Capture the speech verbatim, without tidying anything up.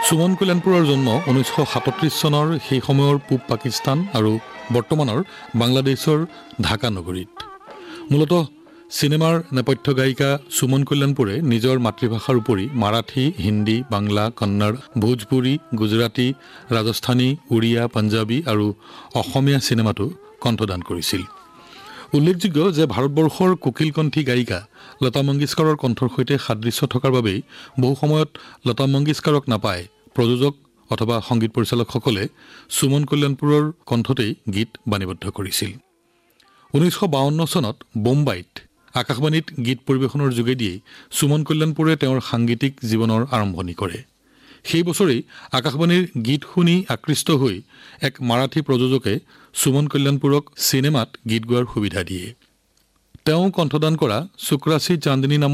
সুমন কল্যাণপুৰৰ জন্ম ঊনৈছশ সাতত্ৰিছ চনৰ সেই সময়ৰ পূব পাকিস্তান আৰু বৰ্তমানৰ বাংলাদেশৰ ঢাকা নগৰীত। মূলতঃ চিনেমাৰ নেপথ্য গায়িকা সুমন কল্যাণপুৰে নিজৰ মাতৃভাষাৰ উপৰি মাৰাঠী, হিন্দী, বাংলা, কন্নড়, ভোজপুৰী, গুজৰাটী, ৰাজস্থানী, উৰিয়া, পাঞ্জাবী আৰু অসমীয়া চিনেমাতো কণ্ঠদান কৰিছিল। উল্লেখযোগ্য যে ভাৰতবৰ্ষৰ কোকিলকণ্ঠী গায়িকা লতা মংগেশকাৰৰ কণ্ঠৰ সৈতে সাদৃশ্য থকাৰ বাবেই বহু সময়ত লতা মংগেশকাৰক নাপায় প্ৰযোজক অথবা সংগীত পৰিচালকসকলে সুমন কল্যাণপুৰৰ কণ্ঠতেই গীত বাণীবদ্ধ কৰিছিল। ঊনৈছশ বাৱন্ন চনত বোম্বাইত আকাশবাণীত গীত পৰিৱেশনৰ যোগেদিয়েই সুমন কল্যাণপুৰে তেওঁৰ সাংগীতিক জীৱনৰ আৰম্ভণি কৰে। সেই বছৰেই আকাশবাণীৰ গীত শুনি আকৃষ্ট হৈ এক মাৰাঠী প্ৰযোজকে সুমন কল্যাণপুৰক চিনেমাত গীত গোৱাৰ সুবিধা দিয়ে। তেওঁ কণ্ঠদান কৰা চুকৰাচি চান্দনী নামৰ